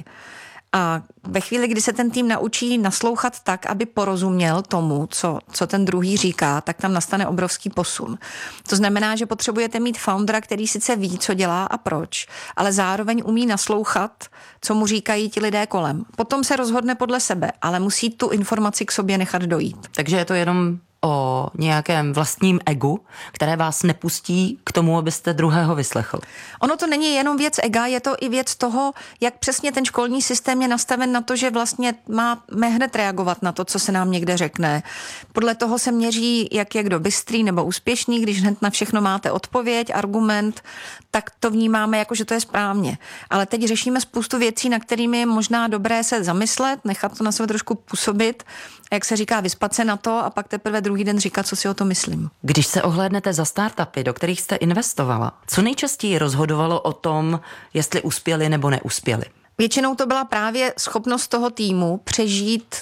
A ve chvíli, kdy se ten tým naučí naslouchat tak, aby porozuměl tomu, co, co ten druhý říká, tak tam nastane obrovský posun. To znamená, že potřebujete mít foundera, který sice ví, co dělá a proč, ale zároveň umí naslouchat, co mu říkají ti lidé kolem. Potom se rozhodne podle sebe, ale musí tu informaci k sobě nechat dojít. Takže je to jenom o nějakém vlastním egu, které vás nepustí k tomu, abyste druhého vyslechl. Ono to není jenom věc ega, je to i věc toho, jak přesně ten školní systém je nastaven na to, že vlastně máme hned reagovat na to, co se nám někde řekne. Podle toho se měří, jak je kdo bystrý nebo úspěšný, když hned na všechno máte odpověď, argument, tak to vnímáme jako, že to je správně. Ale teď řešíme spoustu věcí, na kterými je možná dobré se zamyslet, nechat to na sebe trošku působit, jak se říká, vyspat se na to a pak teprve druhý den říkat, co si o to myslím. Když se ohlédnete za startupy, do kterých jste investovala, co nejčastěji rozhodovalo o tom, jestli uspěli nebo neuspěli? Většinou to byla právě schopnost toho týmu přežít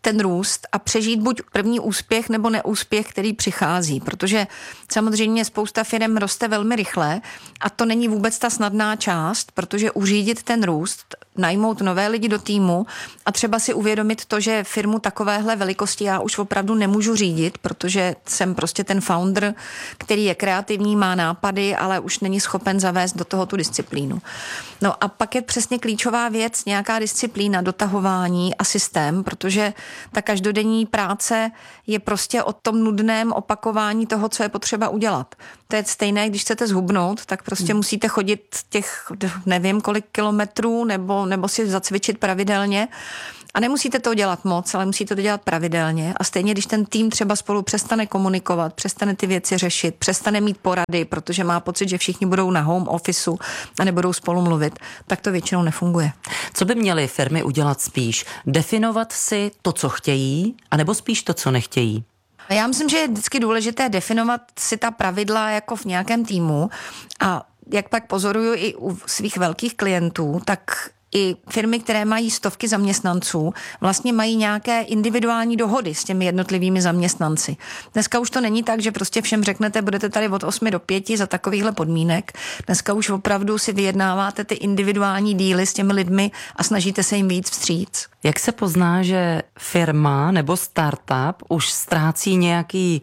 ten růst a přežít buď první úspěch nebo neúspěch, který přichází, protože samozřejmě spousta firem roste velmi rychle a to není vůbec ta snadná část, protože uřídit ten růst, najmout nové lidi do týmu a třeba si uvědomit to, že firmu takovéhle velikosti já už opravdu nemůžu řídit, protože jsem prostě ten founder, který je kreativní, má nápady, ale už není schopen zavést do toho tu disciplínu. No a pak je přesně klíčová věc, nějaká disciplína, dotahování a systém, protože ta každodenní práce je prostě o tom nudném opakování toho, co je potřeba udělat. To je stejné, když chcete zhubnout, tak prostě hmm. musíte chodit těch nevím kolik kilometrů nebo, nebo si zacvičit pravidelně. A nemusíte to dělat moc, ale musíte to dělat pravidelně. A stejně, když ten tým třeba spolu přestane komunikovat, přestane ty věci řešit, přestane mít porady, protože má pocit, že všichni budou na home officeu a nebudou spolu mluvit, tak to většinou nefunguje. Co by měly firmy udělat spíš? Definovat si to, co chtějí, anebo spíš to, co nechtějí? Já myslím, že je vždycky důležité definovat si ta pravidla jako v nějakém týmu a jak pak pozoruju i u svých velkých klientů, tak i firmy, které mají stovky zaměstnanců, vlastně mají nějaké individuální dohody s těmi jednotlivými zaměstnanci. Dneska už to není tak, že prostě všem řeknete, budete tady od osmi do pěti za takovýchhle podmínek. Dneska už opravdu si vyjednáváte ty individuální díly s těmi lidmi a snažíte se jim víc vstříc. Jak se pozná, že firma nebo startup už ztrácí nějaký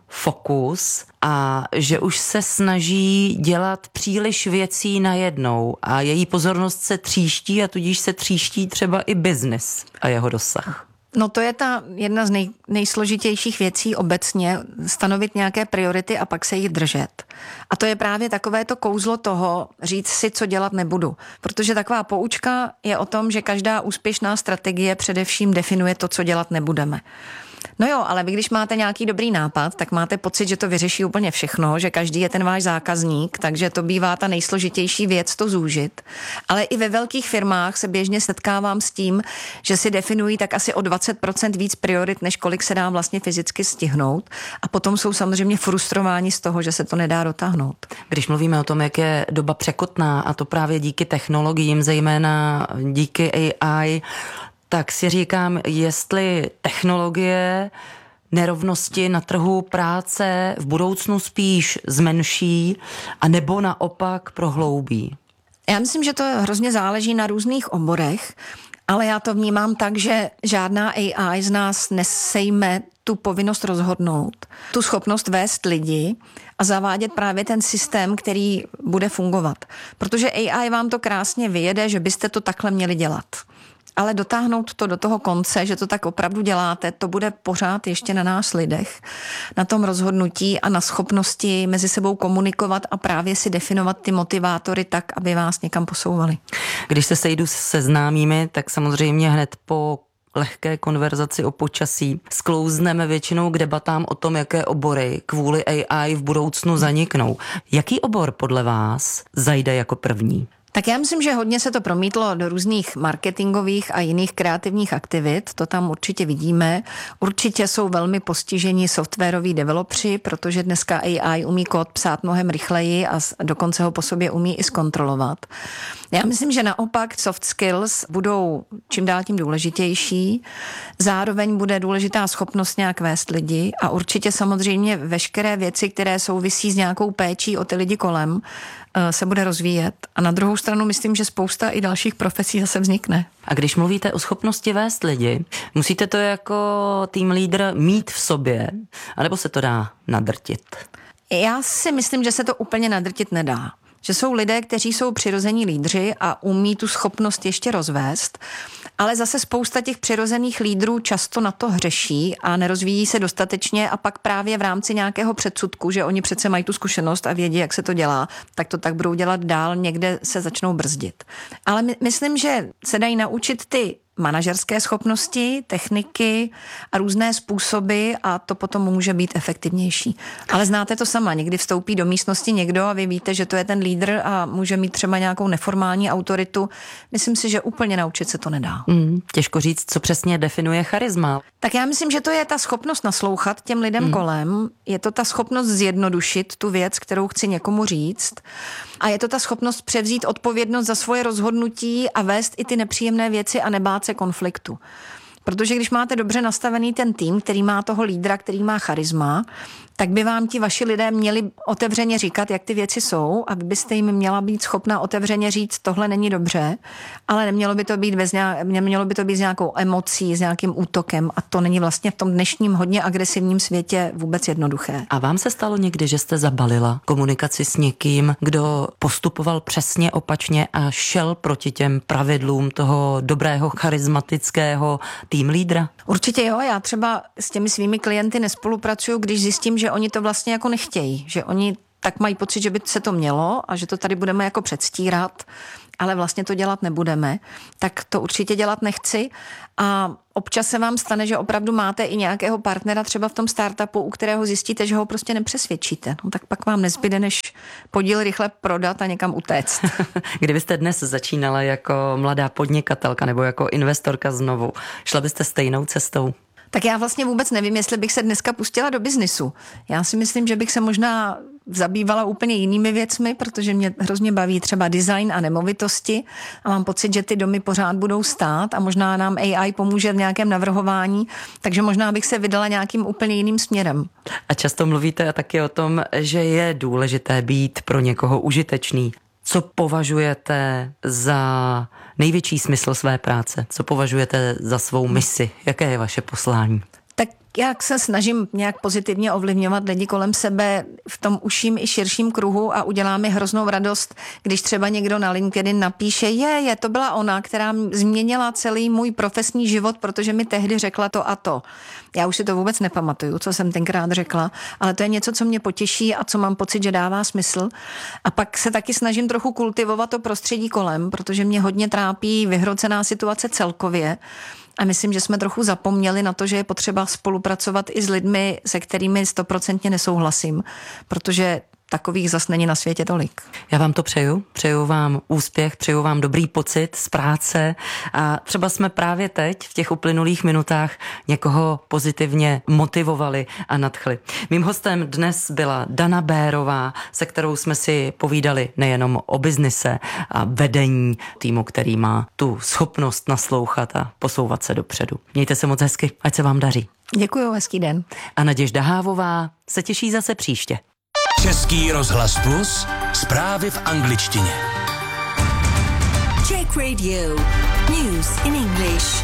fokus a že už se snaží dělat příliš věcí najednou a její pozornost se tříští a tudíž se tříští třeba i biznis a jeho dosah? No to je ta jedna z nej, nejsložitějších věcí obecně, stanovit nějaké priority a pak se jich držet. A to je právě takové to kouzlo toho říct si, co dělat nebudu. Protože taková poučka je o tom, že každá úspěšná strategie především definuje to, co dělat nebudeme. No jo, ale vy když máte nějaký dobrý nápad, tak máte pocit, že to vyřeší úplně všechno, že každý je ten váš zákazník, takže to bývá ta nejsložitější věc to zúžit. Ale i ve velkých firmách se běžně setkávám s tím, že si definují tak asi o dvacet procent víc priorit, než kolik se dá vlastně fyzicky stihnout. A potom jsou samozřejmě frustrováni z toho, že se to nedá dotáhnout. Když mluvíme o tom, jak je doba překotná, a to právě díky technologiím, zejména díky A I, tak si říkám, jestli technologie nerovnosti na trhu práce v budoucnu spíš zmenší, a nebo naopak prohloubí. Já myslím, že to hrozně záleží na různých oborech, ale já to vnímám tak, že žádná A I z nás nesejme tu povinnost rozhodnout, tu schopnost vést lidi a zavádět právě ten systém, který bude fungovat. Protože A I vám to krásně vyjede, že byste to takhle měli dělat. Ale dotáhnout to do toho konce, že to tak opravdu děláte, to bude pořád ještě na nás lidech, na tom rozhodnutí a na schopnosti mezi sebou komunikovat a právě si definovat ty motivátory tak, aby vás někam posouvali. Když se sejdu se známými, tak samozřejmě hned po lehké konverzaci o počasí sklouzneme většinou k debatám o tom, jaké obory kvůli A I v budoucnu zaniknou. Jaký obor podle vás zajde jako první? Tak já myslím, že hodně se to promítlo do různých marketingových a jiných kreativních aktivit, to tam určitě vidíme. Určitě jsou velmi postiženi softwaroví developři, protože dneska A I umí kód psát mnohem rychleji a dokonce ho po sobě umí i zkontrolovat. Já myslím, že naopak soft skills budou čím dál tím důležitější. Zároveň bude důležitá schopnost nějak vést lidi a určitě samozřejmě veškeré věci, které souvisí s nějakou péčí o ty lidi kolem, se bude rozvíjet. A na druhou stranu myslím, že spousta i dalších profesí zase vznikne. A když mluvíte o schopnosti vést lidi, musíte to jako tým lídr mít v sobě, anebo se to dá nadrtit? Já si myslím, že se to úplně nadrtit nedá. Že jsou lidé, kteří jsou přirození lídři a umí tu schopnost ještě rozvést, ale zase spousta těch přirozených lídrů často na to hřeší a nerozvíjí se dostatečně a pak právě v rámci nějakého předsudku, že oni přece mají tu zkušenost a vědí, jak se to dělá, tak to tak budou dělat dál, někde se začnou brzdit. Ale my, myslím, že se dají naučit ty manažerské schopnosti, techniky a různé způsoby a to potom může být efektivnější. Ale znáte to sama, někdy vstoupí do místnosti někdo a vy víte, že to je ten lídr a může mít třeba nějakou neformální autoritu. Myslím si, že úplně naučit se to nedá. Mm, těžko říct, co přesně definuje charisma. Tak já myslím, že to je ta schopnost naslouchat těm lidem mm. kolem, je to ta schopnost zjednodušit tu věc, kterou chci někomu říct a je to ta schopnost převzít odpovědnost za svoje rozhodnutí a vést i ty nepříjemné věci a nebát se konfliktu. Protože když máte dobře nastavený ten tým, který má toho lídra, který má charisma, tak by vám ti vaši lidé měli otevřeně říkat, jak ty věci jsou, a vy byste jim měla být schopna otevřeně říct, tohle není dobře, ale nemělo by to být bez nějak, nemělo by to být s nějakou emocí, s nějakým útokem, a to není vlastně v tom dnešním hodně agresivním světě vůbec jednoduché. A vám se stalo někdy, že jste zabalila komunikaci s někým, kdo postupoval přesně opačně a šel proti těm pravidlům toho dobrého, charismatického tým lídra? Určitě jo, já třeba s těmi svými klienty nespolupracuju, když zjistím, že oni to vlastně jako nechtějí, že oni tak mají pocit, že by se to mělo a že to tady budeme jako předstírat, ale vlastně to dělat nebudeme, tak to určitě dělat nechci. A občas se vám stane, že opravdu máte i nějakého partnera třeba v tom startupu, u kterého zjistíte, že ho prostě nepřesvědčíte. No tak pak vám nezbyde, než podíl rychle prodat a někam utéct. Kdybyste dnes začínala jako mladá podnikatelka nebo jako investorka znovu, šla byste stejnou cestou? Tak já vlastně vůbec nevím, jestli bych se dneska pustila do biznisu. Já si myslím, že bych se možná zabývala úplně jinými věcmi, protože mě hrozně baví třeba design a nemovitosti a mám pocit, že ty domy pořád budou stát a možná nám A I pomůže v nějakém navrhování, takže možná bych se vydala nějakým úplně jiným směrem. A často mluvíte taky o tom, že je důležité být pro někoho užitečný. Co považujete za největší smysl své práce? Co považujete za svou misi? Jaké je vaše poslání? Tak já se snažím nějak pozitivně ovlivňovat lidi kolem sebe v tom užším i širším kruhu a udělá mi hroznou radost, když třeba někdo na LinkedIn napíše, je, je, to byla ona, která změnila celý můj profesní život, protože mi tehdy řekla to a to. Já už si to vůbec nepamatuju, co jsem tenkrát řekla, ale to je něco, co mě potěší a co mám pocit, že dává smysl. A pak se taky snažím trochu kultivovat to prostředí kolem, protože mě hodně trápí vyhrocená situace celkově. A myslím, že jsme trochu zapomněli na to, že je potřeba spolupracovat i s lidmi, se kterými stoprocentně nesouhlasím, protože takových zas není na světě tolik. Já vám to přeju, přeju vám úspěch, přeju vám dobrý pocit z práce a třeba jsme právě teď v těch uplynulých minutách někoho pozitivně motivovali a nadchli. Mým hostem dnes byla Dana Bérová, se kterou jsme si povídali nejenom o biznise a vedení týmu, který má tu schopnost naslouchat a posouvat se dopředu. Mějte se moc hezky, ať se vám daří. Děkuju, hezký den. A Naděžda Hávová se těší zase příště. Český rozhlas Plus, zprávy v angličtině. Czech Radio. News in English.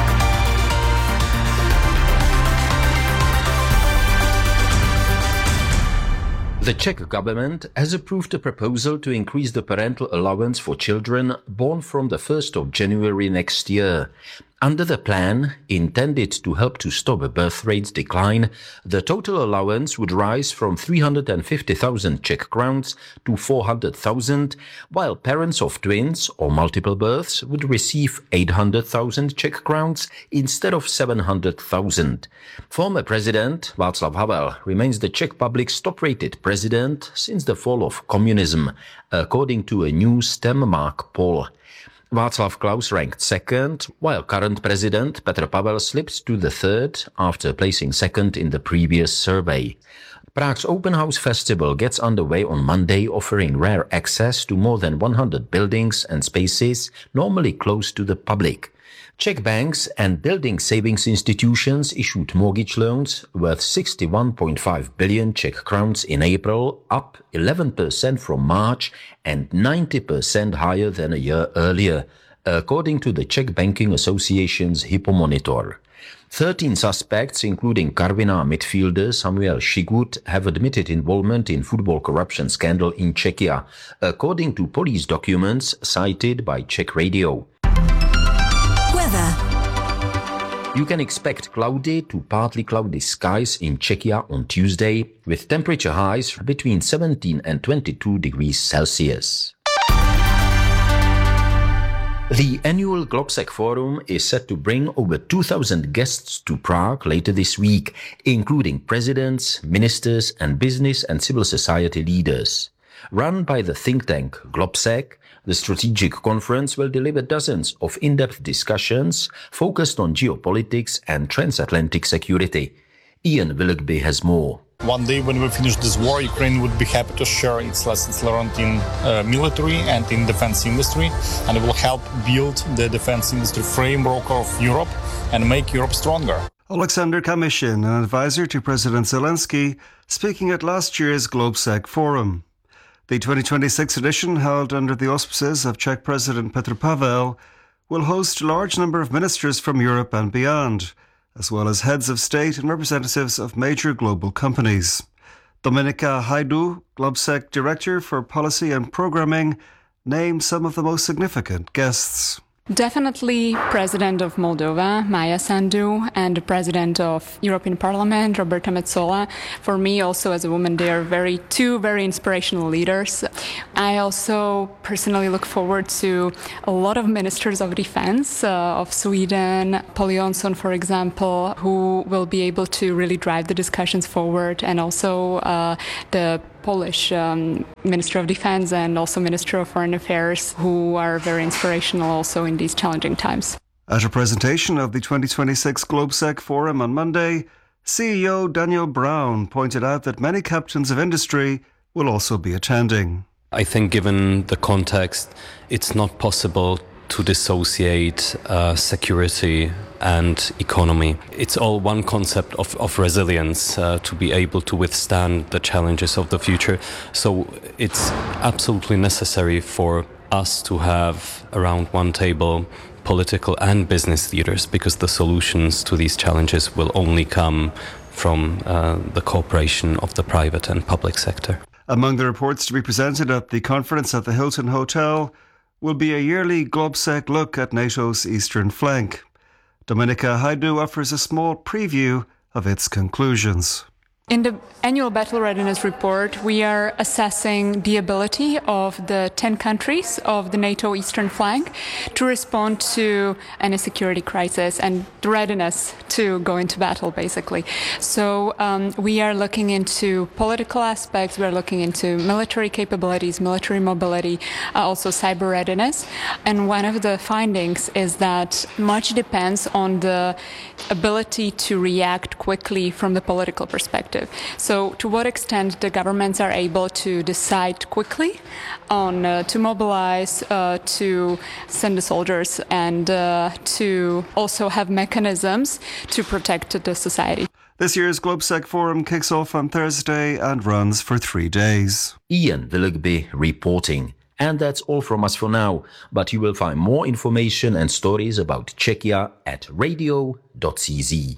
The Czech government has approved a proposal to increase the parental allowance for children born from the first of January next year. Under the plan, intended to help to stop birth rates decline, the total allowance would rise from three hundred fifty thousand Czech crowns to four hundred thousand, while parents of twins or multiple births would receive eight hundred thousand Czech crowns instead of seven hundred thousand. Former President Václav Havel remains the Czech public's top-rated president since the fall of communism, according to a new StemMark poll. Václav Klaus ranked second, while current president Petr Pavel slipped to the third after placing second in the previous survey. Prague's Open House Festival gets underway on Monday, offering rare access to more than one hundred buildings and spaces normally closed to the public. Czech banks and building savings institutions issued mortgage loans worth sixty-one point five billion Czech crowns in April, up eleven percent from March and ninety percent higher than a year earlier, according to the Czech Banking Association's Hypomonitor. thirteen suspects, including Karviná midfielder Samuel Šigut, have admitted involvement in football corruption scandal in Czechia, according to police documents cited by Czech Radio. Weather. You can expect cloudy to partly cloudy skies in Czechia on Tuesday, with temperature highs between seventeen and twenty-two degrees Celsius. The annual Globsec Forum is set to bring over two thousand guests to Prague later this week, including presidents, ministers, and business and civil society leaders. Run by the think tank Globsec, the strategic conference will deliver dozens of in-depth discussions focused on geopolitics and transatlantic security. Ian Willoughby has more. One day when we finish this war, Ukraine would be happy to share its lessons learned in uh, military and in defense industry, and it will help build the defense industry framework of Europe and make Europe stronger. Alexander Kamyshin, an advisor to President Zelensky, speaking at last year's GlobeSec Forum. The twenty twenty-six edition, held under the auspices of Czech President Petr Pavel, will host a large number of ministers from Europe and beyond, as well as heads of state and representatives of major global companies. Dominika Hajdu, GlobeSec Director for Policy and Programming, named some of the most significant guests. Definitely President of Moldova, Maia Sandu, and the President of European Parliament, Roberta Metsola. For me, also as a woman, they are very two very inspirational leaders. I also personally look forward to a lot of ministers of defense uh, of Sweden, Paul Jonsson, for example, who will be able to really drive the discussions forward, and also uh, the Polish um, Minister of Defense and also Minister of Foreign Affairs, who are very inspirational also in these challenging times. At a presentation of the twenty twenty-six GlobeSec Forum on Monday, C E O Daniel Brown pointed out that many captains of industry will also be attending. I think given the context, it's not possible to dissociate uh, security and economy. It's all one concept of, of resilience uh, to be able to withstand the challenges of the future. So it's absolutely necessary for us to have around one table political and business leaders, because the solutions to these challenges will only come from uh, the cooperation of the private and public sector. Among the reports to be presented at the conference at the Hilton Hotel will be a yearly GlobeSec look at NATO's eastern flank. Dominika Hajdu offers a small preview of its conclusions. In the annual battle readiness report, we are assessing the ability of the ten countries of the NATO eastern flank to respond to any security crisis and the readiness to go into battle, basically. So um, we are looking into political aspects, we're looking into military capabilities, military mobility, uh, also cyber readiness. And one of the findings is that much depends on the ability to react quickly from the political perspective. So to what extent the governments are able to decide quickly on uh, to mobilize, uh, to send the soldiers, and uh, to also have mechanisms to protect the society. This year's GlobeSec Forum kicks off on Thursday and runs for three days. Ian Willoughby reporting. And that's all from us for now, but you will find more information and stories about Czechia at radio dot c z.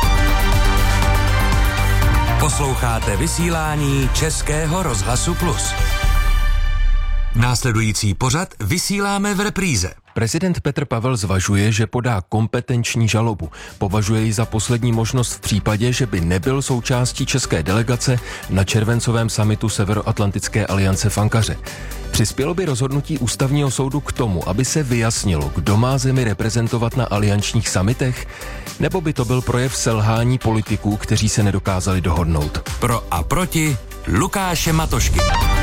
Posloucháte vysílání Českého rozhlasu Plus. Následující pořad vysíláme v repríze. Prezident Petr Pavel zvažuje, že podá kompetenční žalobu. Považuje ji za poslední možnost v případě, že by nebyl součástí české delegace na červencovém summitu Severoatlantické aliance v Ankaře. Přispělo by rozhodnutí ústavního soudu k tomu, aby se vyjasnilo, kdo má zemi reprezentovat na aliančních summitech, nebo by to byl projev selhání politiků, kteří se nedokázali dohodnout. Pro a proti Lukáše Matošky.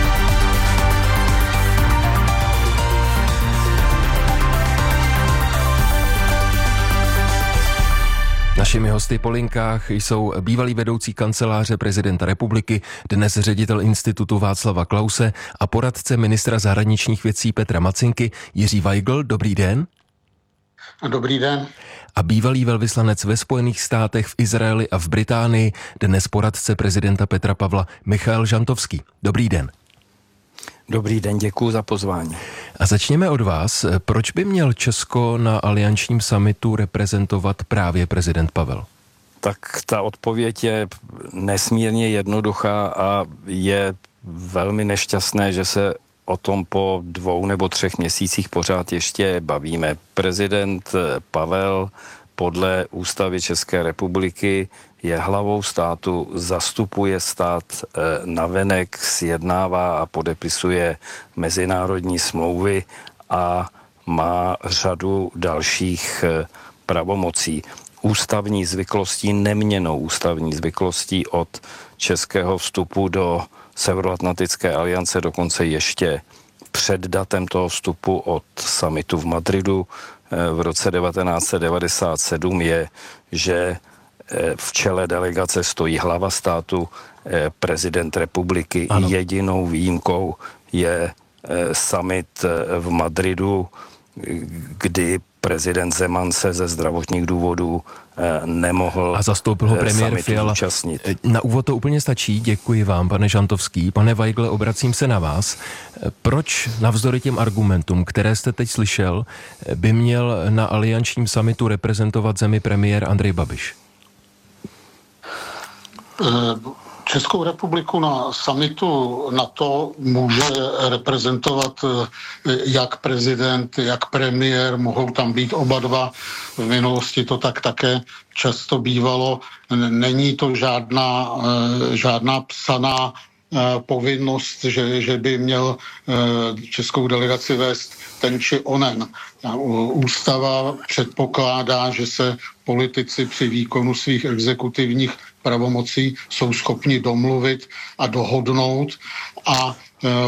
Našimi hosty po linkách jsou bývalý vedoucí kanceláře prezidenta republiky, dnes ředitel institutu Václava Klause a poradce ministra zahraničních věcí Petra Macinky Jiří Weigl. Dobrý den. Dobrý den. A bývalý velvyslanec ve Spojených státech, v Izraeli a v Británii, dnes poradce prezidenta Petra Pavla Michael Žantovský. Dobrý den. Dobrý den, děkuji za pozvání. A začněme od vás. Proč by měl Česko na aliančním summitu reprezentovat právě prezident Pavel? Tak ta odpověď je nesmírně jednoduchá a je velmi nešťastné, že se o tom po dvou nebo třech měsících pořád ještě bavíme. Prezident Pavel podle Ústavy České republiky je hlavou státu, zastupuje stát navenek, sjednává a podepisuje mezinárodní smlouvy a má řadu dalších pravomocí. Ústavní zvyklostí, neměnnou ústavní zvyklostí od českého vstupu do Severoatlantické aliance, dokonce ještě před datem toho vstupu od summitu v Madridu v roce devatenáct set devadesát sedm je, že v čele delegace stojí hlava státu, prezident republiky. Ano. Jedinou výjimkou je summit v Madridu, kdy prezident Zeman se ze zdravotních důvodů nemohl a zastoupil ho premiér Fiala. Účastnit. Na úvod to úplně stačí. Děkuji vám, pane Žantovský. Pane Weigle, obracím se na vás. Proč navzdory těm argumentům, které jste teď slyšel, by měl na aliančním summitu reprezentovat zemi premiér Andrej Babiš? Českou republiku na summitu NATO může reprezentovat jak prezident, jak premiér, mohou tam být oba dva. V minulosti to tak také často bývalo. Není to žádná, žádná psaná povinnost, že, že by měl českou delegaci vést ten či onen. Ústava předpokládá, že se politici při výkonu svých exekutivních pravomocí jsou schopni domluvit a dohodnout a